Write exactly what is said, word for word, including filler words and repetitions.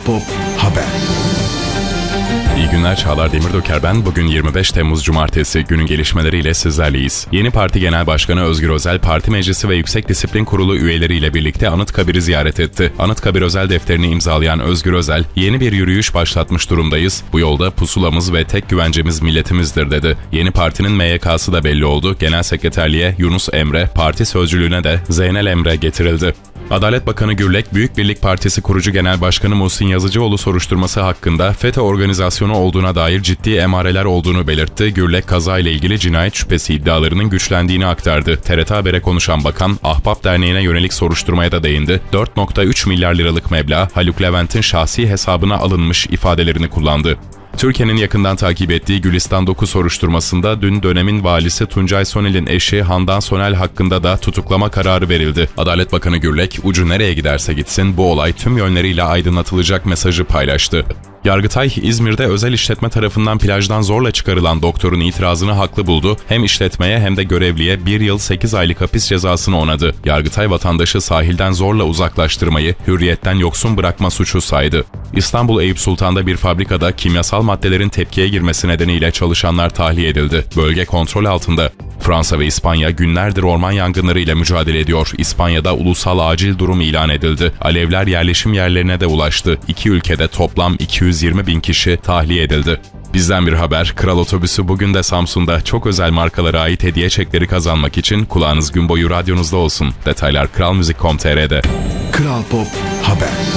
Pop Haber. İyi günler, Çağlar Demirdöker ben. Bugün yirmi beş Temmuz Cumartesi, günün gelişmeleriyle sizlerleyiz. Yeni Parti Genel Başkanı Özgür Özel, Parti Meclisi ve Yüksek Disiplin Kurulu üyeleriyle birlikte Anıtkabir'i ziyaret etti. Anıtkabir özel defterini imzalayan Özgür Özel, yeni bir yürüyüş başlatmış durumdayız. Bu yolda pusulamız ve tek güvencemiz milletimizdir dedi. Yeni partinin M Y K'sı da belli oldu. Genel Sekreterliğe Yunus Emre, parti sözcülüğüne de Zeynel Emre getirildi. Adalet Bakanı Gürlek, Büyük Birlik Partisi kurucu genel başkanı Muhsin Yazıcıoğlu soruşturması hakkında FETÖ organizasyonu olduğuna dair ciddi emareler olduğunu belirtti. Gürlek, kazayla ilgili cinayet şüphesi iddialarının güçlendiğini aktardı. T R T Haber'e konuşan bakan, Ahbap Derneği'ne yönelik soruşturmaya da değindi. dört virgül üç milyar liralık meblağ Haluk Levent'in şahsi hesabına alınmış ifadelerini kullandı. Türkiye'nin yakından takip ettiği Gülistan dokuz soruşturmasında dün dönemin valisi Tuncay Sonel'in eşi Handan Sonel hakkında da tutuklama kararı verildi. Adalet Bakanı Gürlek, ucu nereye giderse gitsin bu olay tüm yönleriyle aydınlatılacak mesajı paylaştı. Yargıtay, İzmir'de özel işletme tarafından plajdan zorla çıkarılan doktorun itirazını haklı buldu. Hem işletmeye hem de görevliye bir yıl sekiz aylık hapis cezasını onadı. Yargıtay, vatandaşı sahilden zorla uzaklaştırmayı hürriyetten yoksun bırakma suçu saydı. İstanbul Eyüp Sultan'da bir fabrikada kimyasal maddelerin tepkiye girmesi nedeniyle çalışanlar tahliye edildi. Bölge kontrol altında. Fransa ve İspanya günlerdir orman yangınlarıyla mücadele ediyor. İspanya'da ulusal acil durum ilan edildi. Alevler yerleşim yerlerine de ulaştı. İki ülkede toplam iki yüz yirmi bin kişi tahliye edildi. Bizden bir haber, Kral Otobüsü bugün de Samsun'da çok özel markalara ait hediye çekleri kazanmak için kulağınız gün boyu radyonuzda olsun. Detaylar kral müzik nokta com nokta tr'de. Kral Pop Haber.